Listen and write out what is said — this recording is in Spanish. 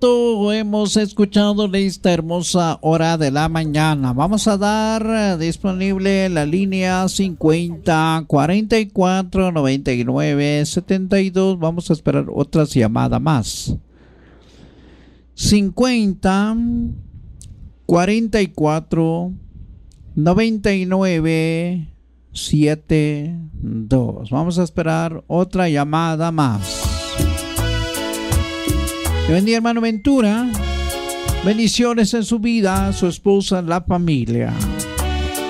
tanto hemos escuchado en esta hermosa hora de la mañana. Vamos a dar disponible la línea 50 44 99 72. Vamos a esperar otras llamadas más. 50 44 99 72. Vamos a esperar otra llamada más. Que bendiga, hermano Ventura. Bendiciones en su vida, su esposa, la familia.